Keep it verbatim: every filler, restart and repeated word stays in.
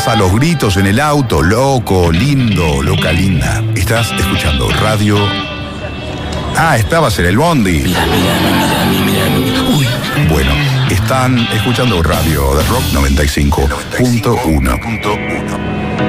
estás a los gritos en el auto, loco, lindo, loca, linda. Estás escuchando radio. Ah, estabas en el bondi. Mira, mira, mira, mira, mira. Uy. Bueno, están escuchando radio de Rock noventa y cinco punto uno.